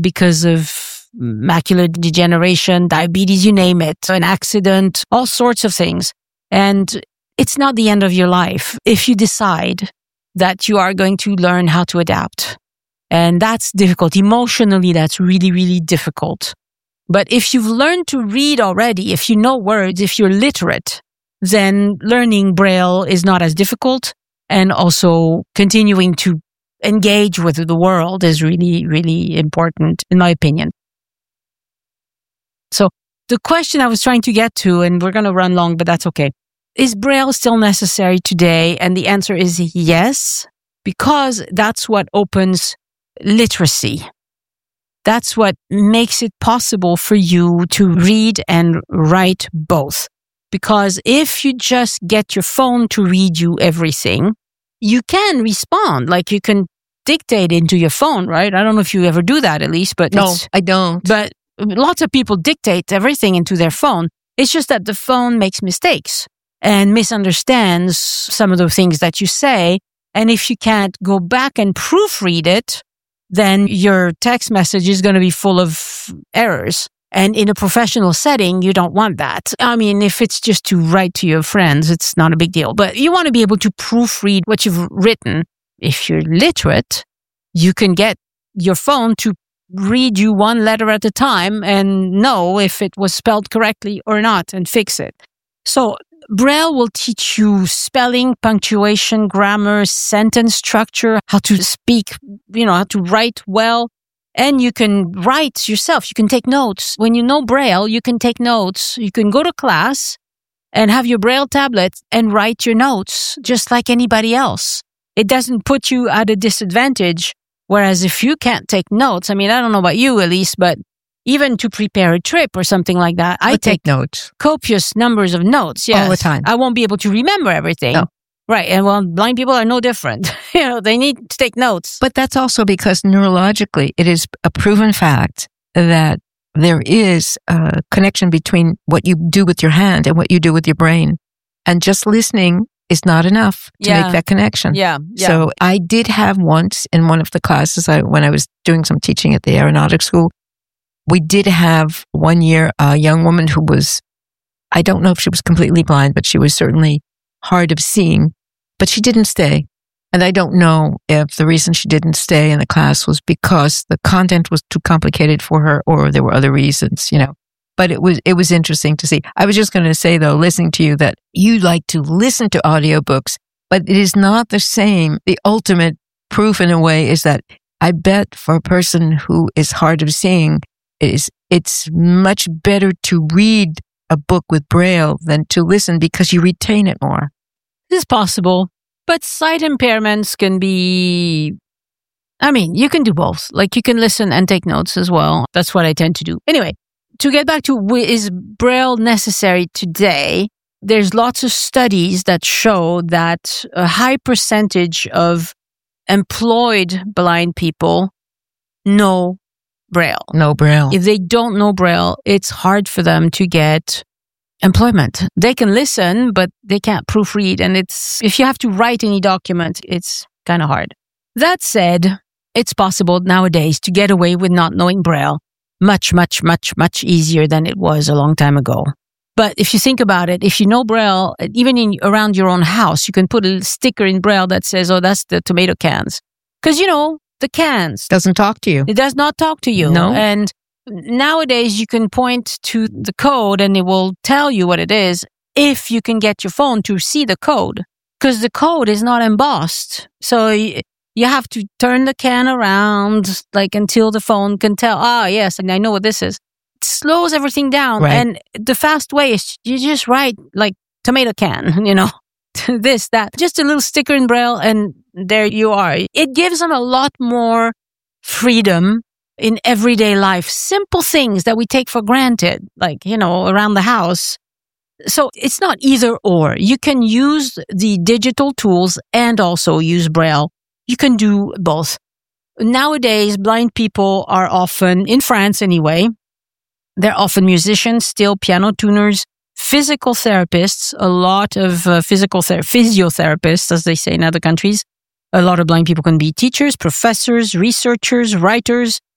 because of macular degeneration, diabetes, you name it, an accident, all sorts of things. And it's not the end of your life if you decide that you are going to learn how to adapt. And that's difficult. Emotionally, that's really, really difficult. But if you've learned to read already, if you know words, if you're literate, then learning Braille is not as difficult. And also continuing to engage with the world is really, really important, in my opinion. So the question I was trying to get to, and we're going to run long, but that's okay. Is Braille still necessary today? And the answer is yes, because that's what opens literacy. That's what makes it possible for you to read and write both. Because if you just get your phone to read you everything, you can respond. Like you can dictate into your phone, right? I don't know if you ever do that, Elise, but no, I don't. But lots of people dictate everything into their phone. It's just that the phone makes mistakes and misunderstands some of the things that you say. And if you can't go back and proofread it, then your text message is going to be full of errors. And in a professional setting, you don't want that. I mean, if it's just to write to your friends, it's not a big deal. But you want to be able to proofread what you've written. If you're literate, you can get your phone to read you one letter at a time and know if it was spelled correctly or not and fix it. So Braille will teach you spelling, punctuation, grammar, sentence structure, how to speak, how to write well. And you can write yourself. You can take notes. When you know Braille, you can take notes. You can go to class and have your Braille tablet and write your notes just like anybody else. It doesn't put you at a disadvantage. Whereas if you can't take notes, I mean, I don't know about you, Elise, but even to prepare a trip or something like that, I take notes. Copious numbers of notes. Yes. All the time. I won't be able to remember everything. No. Right. And well, blind people are no different. They need to take notes. But that's also because neurologically, it is a proven fact that there is a connection between what you do with your hand and what you do with your brain. And just listening is not enough to make that connection. Yeah. So I did have once in one of the classes, when I was doing some teaching at the aeronautics school, we did have 1 year a young woman who was, I don't know if she was completely blind, but she was certainly hard of seeing, but she didn't stay. And I don't know if the reason she didn't stay in the class was because the content was too complicated for her or there were other reasons, But it was interesting to see. I was just going to say, though, listening to you, that you like to listen to audiobooks, but it is not the same. The ultimate proof, in a way, is that I bet for a person who is hard of seeing, it's much better to read a book with Braille than to listen because you retain it more. This is possible, but sight impairments can be... I mean, you can do both. Like, you can listen and take notes as well. That's what I tend to do. Anyway. To get back to, is Braille necessary today? There's lots of studies that show that a high percentage of employed blind people know Braille. Know Braille. If they don't know Braille, it's hard for them to get employment. They can listen, but they can't proofread. And if you have to write any document, it's kind of hard. That said, it's possible nowadays to get away with not knowing Braille. Much, much, much, much easier than it was a long time ago. But if you think about it, if you know Braille, even around your own house, you can put a sticker in Braille that says, oh, that's the tomato cans. Because, the cans. Doesn't talk to you. It does not talk to you. No. And nowadays you can point to the code and it will tell you what it is if you can get your phone to see the code. Because the code is not embossed. So you have to turn the can around, until the phone can tell, yes, and I know what this is. It slows everything down. Right. And the fast way is you just write, tomato can, this, that. Just a little sticker in Braille, and there you are. It gives them a lot more freedom in everyday life. Simple things that we take for granted, around the house. So it's not either or. You can use the digital tools and also use Braille. You can do both. Nowadays, blind people are often, in France anyway, they're often musicians, still piano tuners, physical therapists, a lot of physiotherapists, as they say in other countries. A lot of blind people can be teachers, professors, researchers, writers,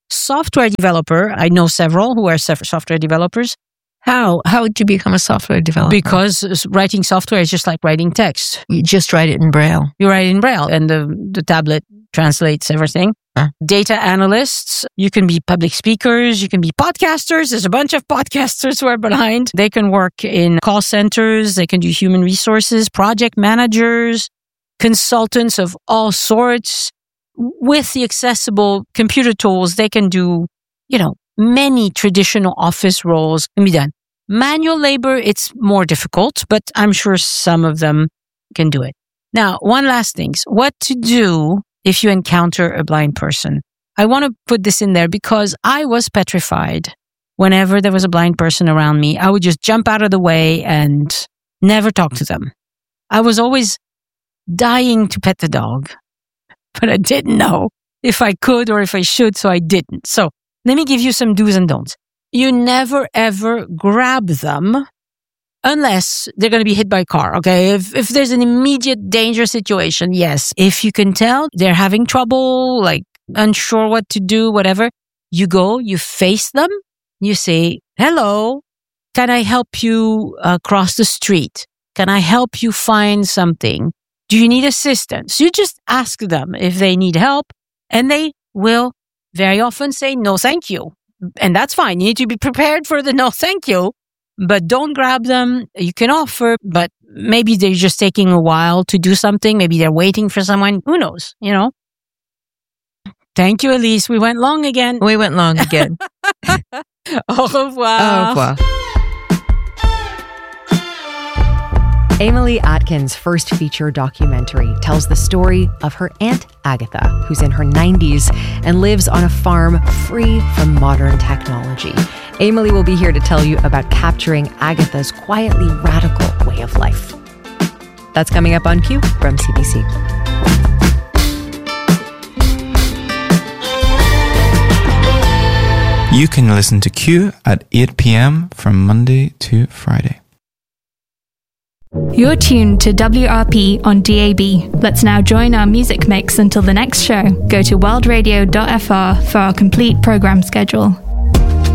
software developer. I know several who are software developers. How did you become a software developer? Because writing software is just like writing text. You just write it in Braille. You write it in Braille, and the tablet translates everything. Data analysts, you can be public speakers, you can be podcasters. There's a bunch of podcasters who are blind. They can work in call centers, they can do human resources, project managers, consultants of all sorts. With the accessible computer tools, they can do, many traditional office roles can be done. Manual labor, it's more difficult, but I'm sure some of them can do it. Now, one last thing. What to do if you encounter a blind person? I want to put this in there because I was petrified. Whenever there was a blind person around me, I would just jump out of the way and never talk to them. I was always dying to pet the dog, but I didn't know if I could or if I should, so I didn't. So let me give you some do's and don'ts. You never, ever grab them unless they're going to be hit by a car, okay? If there's an immediate danger situation, yes. If you can tell they're having trouble, like unsure what to do, whatever, you go, you face them, you say, hello, can I help you cross the street? Can I help you find something? Do you need assistance? You just ask them if they need help, and they will very often say, no, thank you. And that's fine. You need to be prepared for the no, thank you. But don't grab them. You can offer, but maybe they're just taking a while to do something. Maybe they're waiting for someone. Who knows, Thank you, Elise. We went long again. We went long again. Au revoir. Au revoir. Emily Atkins' first feature documentary tells the story of her Aunt Agatha, who's in her 90s and lives on a farm free from modern technology. Emily will be here to tell you about capturing Agatha's quietly radical way of life. That's coming up on Q from CBC. You can listen to Q at 8 p.m. from Monday to Friday. You're tuned to WRP on DAB. Let's now join our music mix until the next show. Go to worldradio.fr for our complete program schedule.